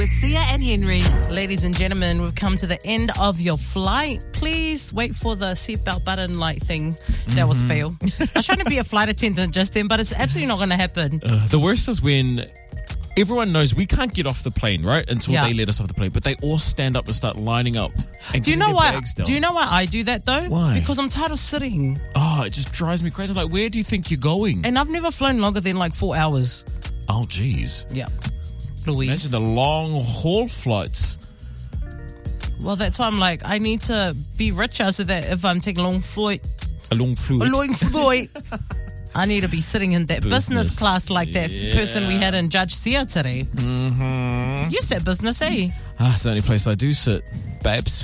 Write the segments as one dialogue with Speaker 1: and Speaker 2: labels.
Speaker 1: with Sia and Henry.
Speaker 2: Ladies and gentlemen, we've come to the end of your flight. Please wait for the seatbelt button light thing. That was fail. I was trying to be a flight attendant just then, but it's absolutely not going to happen.
Speaker 3: The worst is when everyone knows we can't get off the plane, right? Until they let us off the plane. But they all stand up and start lining up. And
Speaker 2: Do you know why?
Speaker 3: bags down.
Speaker 2: Do you know why I do that though?
Speaker 3: Why?
Speaker 2: Because I'm tired of sitting.
Speaker 3: Oh, it just drives me crazy. Like, where do you think you're going?
Speaker 2: And I've never flown longer than like 4 hours.
Speaker 3: Oh, geez.
Speaker 2: Yeah. Louise.
Speaker 3: Imagine the long haul flights.
Speaker 2: Well, that's why I'm like, I need to be richer so that if I'm taking a long flight, I need to be sitting in that business class like that person we had in Judge Sia today.
Speaker 3: Mm-hmm.
Speaker 2: You said business, eh?
Speaker 3: It's the only place I do sit, babes.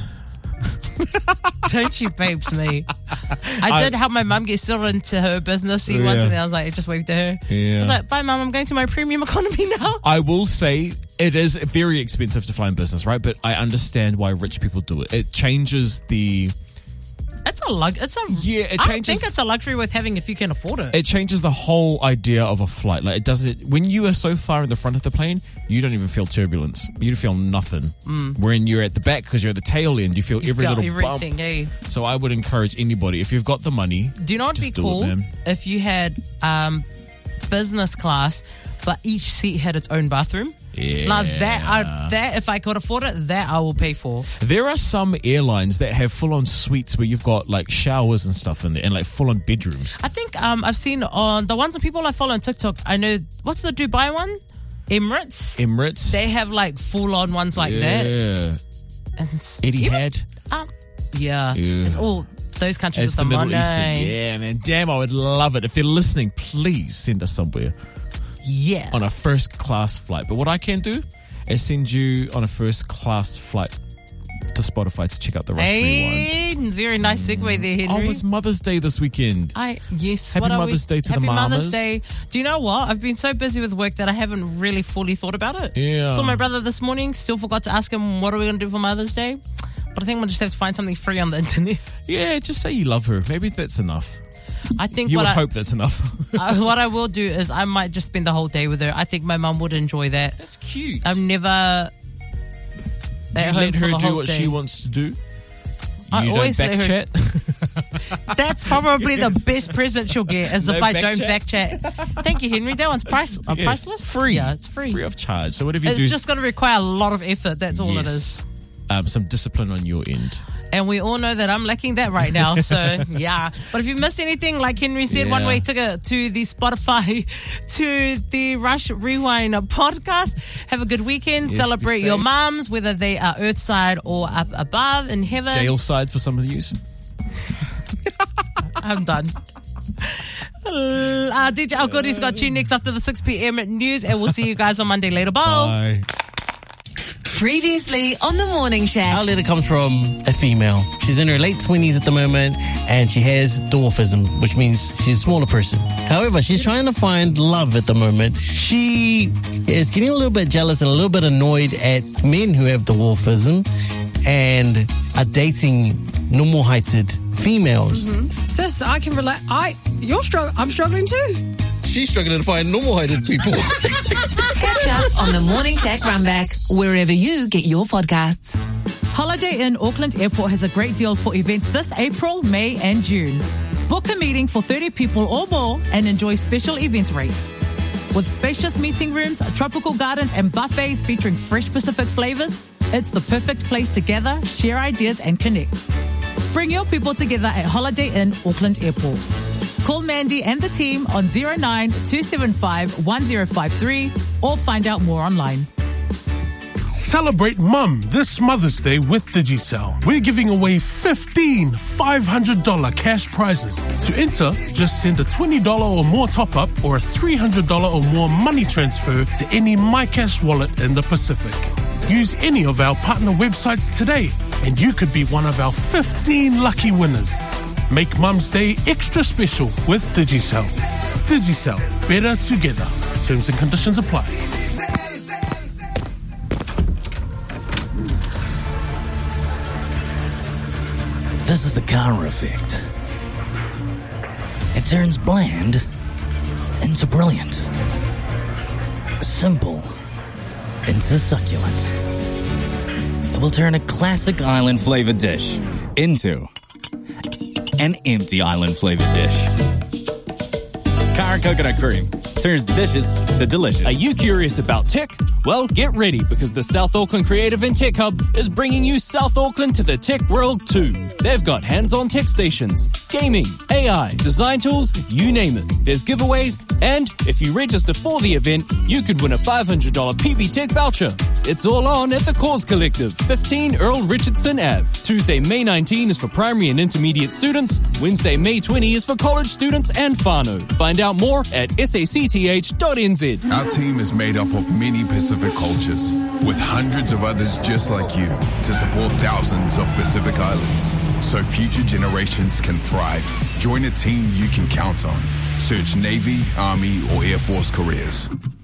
Speaker 2: Don't you babes me. I did help my mum get settled into her business once, and then I was like, I just waved to her. I was like, bye mum, I'm going to my premium economy now.
Speaker 3: I will say it is very expensive to fly in business, right? But I understand why rich people do it. It changes the... I think it's a luxury worth having if you can afford it. It changes the whole idea of a flight. Like, it doesn't. When you are so far in the front of the plane, you don't even feel turbulence. You feel nothing. When you're at the back, because you're at the tail end, you feel every little
Speaker 2: everything,
Speaker 3: bump. So I would encourage anybody, if you've got the money,
Speaker 2: do you know what'd be cool if you had business class, but each seat had its own bathroom?
Speaker 3: Yeah.
Speaker 2: Now that if I could afford it, that I will pay for.
Speaker 3: There are some airlines that have full-on suites where you've got like showers and stuff in there, and like full-on bedrooms.
Speaker 2: I think I've seen on the ones of people I follow on TikTok. I know, what's the Dubai one? Emirates. They have like full-on ones like that.
Speaker 3: Yeah.
Speaker 2: And
Speaker 3: Etihad.
Speaker 2: It's all those countries
Speaker 3: It's
Speaker 2: with the
Speaker 3: Middle
Speaker 2: money.
Speaker 3: Eastern. Yeah, man. Damn, I would love it. If they're listening, please send us somewhere.
Speaker 2: Yeah.
Speaker 3: On a first class flight. But what I can do is send you on a first class flight to Spotify to check out the Rush Rewind.
Speaker 2: Very nice segue there, Henry.
Speaker 3: Oh, it's Mother's Day this weekend.
Speaker 2: Yes.
Speaker 3: Happy Mother's Day to the mamas.
Speaker 2: Happy Mother's Day. Do you know what? I've been so busy with work that I haven't really fully thought about it.
Speaker 3: Yeah.
Speaker 2: Saw my brother this morning. Still forgot to ask him, what are we going to do for Mother's Day? But I think we'll just have to find something free on the internet.
Speaker 3: Yeah, just say you love her. Maybe that's enough.
Speaker 2: I think
Speaker 3: you would hope that's enough.
Speaker 2: What I will do is I might just spend the whole day with her. I think my mum would enjoy that.
Speaker 3: That's cute.
Speaker 2: I'm never
Speaker 3: let her do what she wants to do.
Speaker 2: I always
Speaker 3: don't back chat.
Speaker 2: That's probably the best present she'll get, is if I don't back chat. Thank you, Henry. That one's priceless.
Speaker 3: Free.
Speaker 2: Yeah, it's free.
Speaker 3: Free of charge. So whatever you do.
Speaker 2: It's just going to require a lot of effort. That's all it is.
Speaker 3: Some discipline on your end.
Speaker 2: And we all know that I'm lacking that right now. So, yeah. But if you missed anything, like Henry said, one way ticket to the Spotify, to the Rush Rewind podcast. Have a good weekend.
Speaker 3: Yes,
Speaker 2: celebrate your mums, whether they are earthside or up above in heaven.
Speaker 3: Jail side for some of you.
Speaker 2: I'm done. DJ Al Goodi's got you next after the 6 p.m. news, and we'll see you guys on Monday. Later. Bye.
Speaker 1: Previously on the Morning Shack.
Speaker 4: Our letter comes from a female. She's in her late 20s at the moment, and she has dwarfism, which means she's a smaller person. However, she's trying to find love at the moment. She is getting a little bit jealous and a little bit annoyed at men who have dwarfism and are dating normal-heighted females.
Speaker 5: Sis, I can relate. I'm struggling too.
Speaker 4: She's struggling to find normal-heighted people.
Speaker 1: Catch up on the Morning Shack Runback, wherever you get your podcasts.
Speaker 6: Holiday Inn Auckland Airport has a great deal for events this April, May and June. Book a meeting for 30 people or more and enjoy special event rates. With spacious meeting rooms, tropical gardens and buffets featuring fresh Pacific flavors, it's the perfect place to gather, share ideas and connect. Bring your people together at Holiday Inn Auckland Airport. Call Mandy and the team on 09 275 1053 or find out more online.
Speaker 7: Celebrate Mum this Mother's Day with Digicel. We're giving away 15 $500 cash prizes. To enter, just send a $20 or more top-up or a $300 or more money transfer to any MyCash wallet in the Pacific. Use any of our partner websites today and you could be one of our 15 lucky winners. Make Mum's Day extra special with Digicel. Digicel, better together. Terms and conditions apply.
Speaker 8: This is the Kara effect. It turns bland into brilliant. Simple into succulent. It will turn a classic island flavored dish into an empty island flavored dish. Cara Coconut Cream turns dishes to delicious.
Speaker 9: Are you curious about tech? Well, get ready because the South Auckland Creative and Tech Hub is bringing you South Auckland to the tech world too. They've got hands-on tech stations, gaming, AI, design tools, you name it. There's giveaways, and if you register for the event, you could win a $500 PB Tech voucher. It's all on at the Cause Collective, 15 Earl Richardson Ave. Tuesday, May 19 is for primary and intermediate students. Wednesday, May 20 is for college students and whānau. Find out more at sacth.nz.
Speaker 10: Our team is made up of many Pacific cultures, with hundreds of others just like you, to support thousands of Pacific Islands, so future generations can thrive. Join a team you can count on. Search Navy, Army, or Air Force careers.